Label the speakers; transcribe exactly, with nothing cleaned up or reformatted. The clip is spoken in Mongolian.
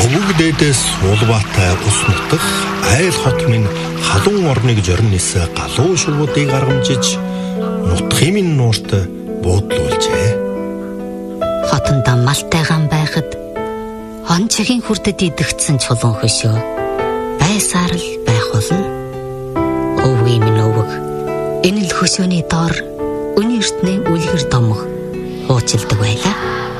Speaker 1: Өвөг дээдээс Улбаатай ус нутах айл хот минь халуун орныг жорнис галуу шувуудыг аргамжиж нутхын минь нуурт буудлуулжээ.
Speaker 2: Хотондоо малтайгаан байхад он цагийн хүрдэд идэгдсэн чулуун хөшөө байсаар л байх болно. Өвгий минь өвөг энэ л хөшөөний доор өнөртний үлгэр домох хуучилдаг байлаа.